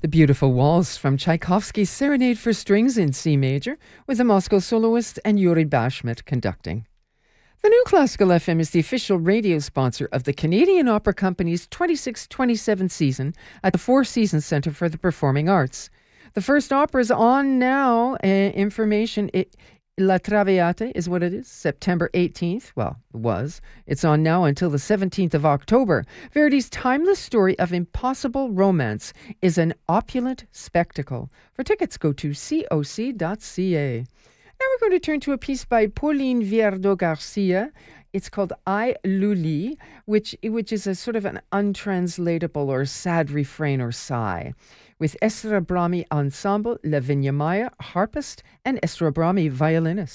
The Beautiful Waltz from Tchaikovsky's Serenade for Strings in C major, with the Moscow soloist and Yuri Bashmet conducting. The New Classical FM is the official radio sponsor of the Canadian Opera Company's 26-27 season at the Four Seasons Centre for the Performing Arts. The first opera is on now. La Traviata is what it is, September 18th. Well, it was. It's on now until the 17th of October. Verdi's timeless story of impossible romance is an opulent spectacle. For tickets, go to coc.ca. Now we're going to turn to a piece by Pauline Viardot Garcia. It's called I Luli, which is a sort of an untranslatable or sad refrain or sigh, with Esra Brahmi Ensemble, Lavinia Maya, harpist, and Esra Brahmi, violinist.